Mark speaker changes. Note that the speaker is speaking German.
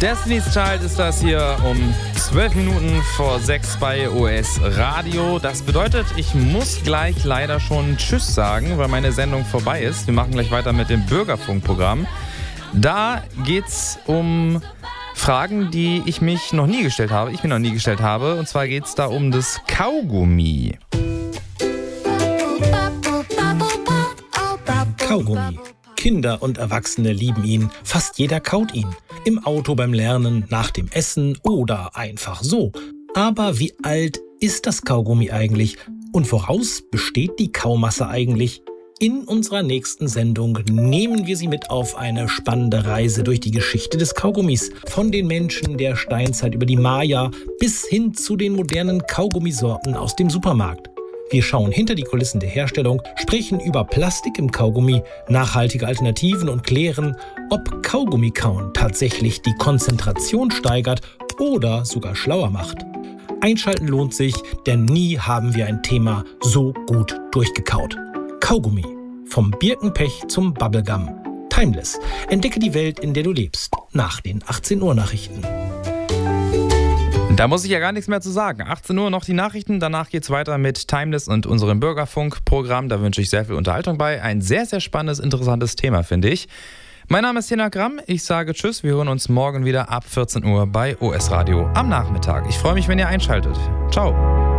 Speaker 1: Destiny's Child ist das hier um 12 Minuten vor 6 bei OS Radio. Das bedeutet, ich muss gleich leider schon Tschüss sagen, weil meine Sendung vorbei ist. Wir machen gleich weiter mit dem Bürgerfunkprogramm. Da geht's um Fragen, die ich mir noch nie gestellt habe. Und zwar geht's da um das Kaugummi.
Speaker 2: Kaugummi. Kinder und Erwachsene lieben ihn. Fast jeder kaut ihn. Im Auto beim Lernen, nach dem Essen oder einfach so. Aber wie alt ist das Kaugummi eigentlich? Und woraus besteht die Kaumasse eigentlich? In unserer nächsten Sendung nehmen wir Sie mit auf eine spannende Reise durch die Geschichte des Kaugummis. Von den Menschen der Steinzeit über die Maya bis hin zu den modernen Kaugummisorten aus dem Supermarkt. Wir schauen hinter die Kulissen der Herstellung, sprechen über Plastik im Kaugummi, nachhaltige Alternativen und klären, ob Kaugummikauen tatsächlich die Konzentration steigert oder sogar schlauer macht. Einschalten lohnt sich, denn nie haben wir ein Thema so gut durchgekaut. Kaugummi. Vom Birkenpech zum Bubblegum. Timeless. Entdecke die Welt, in der du lebst. Nach den 18 Uhr Nachrichten.
Speaker 1: Da muss ich ja gar nichts mehr zu sagen. 18 Uhr noch die Nachrichten, danach geht's weiter mit Timeless und unserem Bürgerfunk-Programm. Da wünsche ich sehr viel Unterhaltung bei. Ein sehr, sehr spannendes, interessantes Thema, finde ich. Mein Name ist Jena Gramm. Ich sage Tschüss. Wir hören uns morgen wieder ab 14 Uhr bei OS Radio am Nachmittag. Ich freue mich, wenn ihr einschaltet. Ciao.